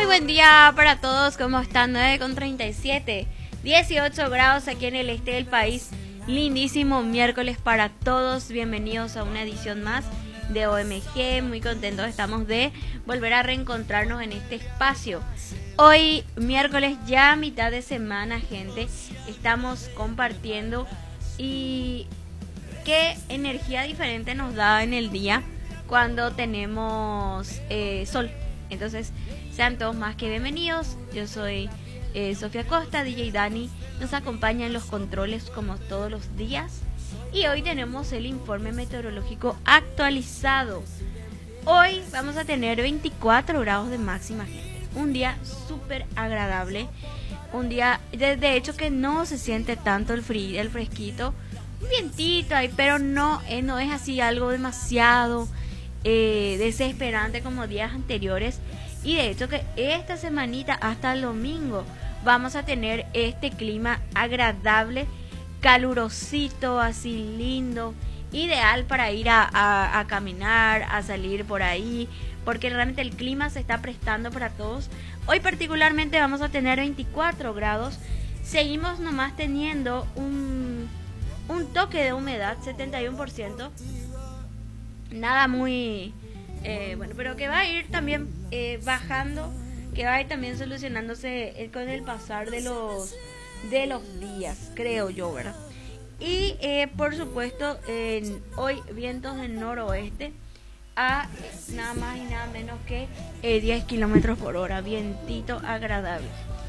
Muy buen día para todos, ¿cómo están? 9:37, 18 grados aquí en el este del país. Lindísimo miércoles para todos, bienvenidos a una edición más de OMG. Muy contentos estamos de volver a reencontrarnos en este espacio. Hoy miércoles, ya mitad de semana, gente, estamos compartiendo y qué energía diferente nos da en el día cuando tenemos sol. Entonces, sean todos más que bienvenidos. Yo soy Sofía Costa, DJ Dani nos acompaña en los controles como todos los días. Y hoy tenemos el informe meteorológico actualizado. Hoy vamos a tener 24 grados de máxima, gente. Un día súper agradable. Un día, de hecho, que no se siente tanto el frío, el fresquito. Un vientito ahí, pero no es así algo demasiado desesperante como días anteriores. Y de hecho que esta semanita hasta el domingo vamos a tener este clima agradable, calurosito, así lindo, ideal para ir a caminar, a salir por ahí, porque realmente el clima se está prestando para todos. Hoy particularmente vamos a tener 24 grados, seguimos nomás teniendo un toque de humedad, 71%, nada muy bueno, pero que va a ir también bajando, que va a ir también solucionándose con el pasar de los días, creo yo, ¿verdad? Y por supuesto, hoy vientos del noroeste a nada más y nada menos que 10 kilómetros por hora, vientito agradable.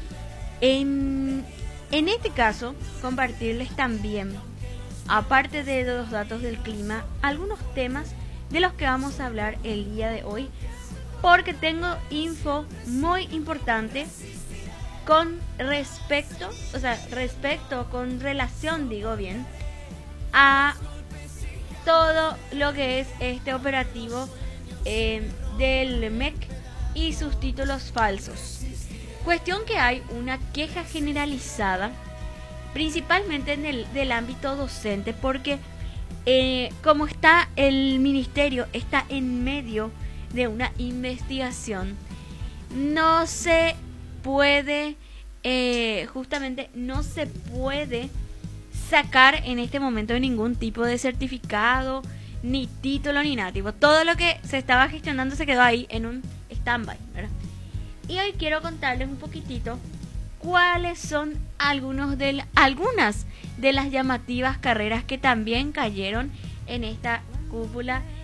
En este caso, compartirles también, aparte de los datos del clima, algunos temas de los que vamos a hablar el día de hoy, porque tengo info muy importante con con relación, digo bien, a todo lo que es este operativo del MEC y sus títulos falsos. Cuestión que hay una queja generalizada, principalmente del ámbito docente, porque como está el ministerio, está en medio de una investigación, no se puede, justamente no se puede sacar en este momento ningún tipo de certificado, ni título, ni nada. Tipo, todo lo que se estaba gestionando se quedó ahí en un stand-by, ¿verdad? Y hoy quiero contarles un poquitito cuáles son algunas de las llamativas carreras que también cayeron en esta cúpula